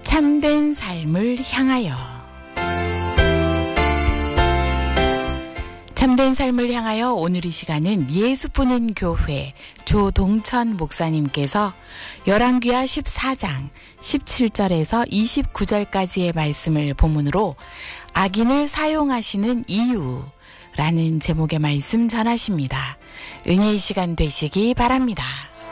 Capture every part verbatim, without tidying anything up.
참된 삶을 향하여. 참된 삶을 향하여 오늘 이 시간은 예수뿐인 교회 조동천 목사님께서 열왕기하 십사 장 십칠 절에서 이십구 절까지의 말씀을 본문으로 악인을 사용하시는 이유라는 제목의 말씀 전하십니다. 은혜의 시간 되시기 바랍니다.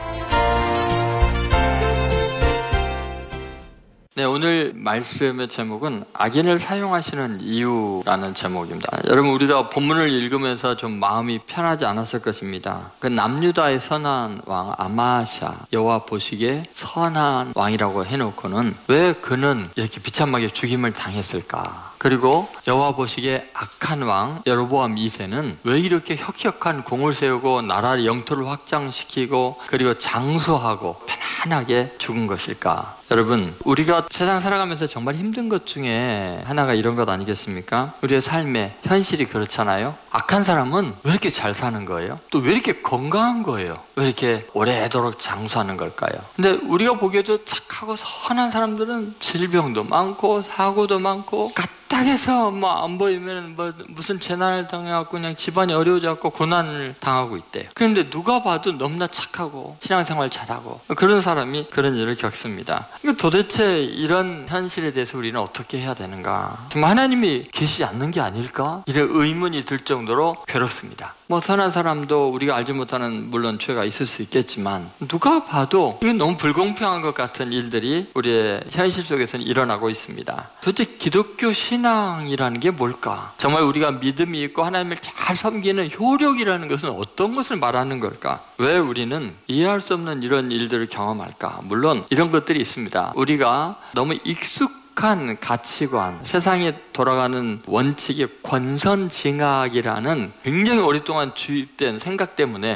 네, 오늘 말씀의 제목은 악인을 사용하시는 이유라는 제목입니다. 여러분, 우리가 본문을 읽으면서 좀 마음이 편하지 않았을 것입니다. 그 남유다의 선한 왕 아마샤, 여호와 보시기에 선한 왕이라고 해놓고는 왜 그는 이렇게 비참하게 죽임을 당했을까? 그리고 여호와 보시기에 악한 왕 여로보암 이 세는 왜 이렇게 혁혁한 공을 세우고 나라의 영토를 확장시키고 그리고 장수하고 편안하게 죽은 것일까? 여러분, 우리가 세상 살아가면서 정말 힘든 것 중에 하나가 이런 것 아니겠습니까? 우리의 삶의 현실이 그렇잖아요. 악한 사람은 왜 이렇게 잘 사는 거예요? 또 왜 이렇게 건강한 거예요? 왜 이렇게 오래도록 장수하는 걸까요? 근데 우리가 보기에도 착하고 선한 사람들은 질병도 많고 사고도 많고 까딱해서 뭐 안 보이면 뭐 무슨 재난을 당해갖고 그냥 집안이 어려워져갖고 고난을 당하고 있대요. 그런데 누가 봐도 너무나 착하고 신앙생활 잘하고 그런 사람이 그런 일을 겪습니다. 이거 도대체 이런 현실에 대해서 우리는 어떻게 해야 되는가? 정말 하나님이 계시지 않는 게 아닐까? 이런 의문이 들 정도로 괴롭습니다. 뭐 선한 사람도 우리가 알지 못하는 물론 죄가 있을 수 있겠지만 누가 봐도 이건 너무 불공평한 것 같은 일들이 우리의 현실 속에서는 일어나고 있습니다. 도대체 기독교 신앙이라는 게 뭘까? 정말 우리가 믿음이 있고 하나님을 잘 섬기는 효력이라는 것은 어떤 것을 말하는 걸까? 왜 우리는 이해할 수 없는 이런 일들을 경험할까? 물론 이런 것들이 있습니다. 우리가 너무 익숙 한 가치관, 세상에 돌아가는 원칙의 권선징악이라는 굉장히 오랫동안 주입된 생각 때문에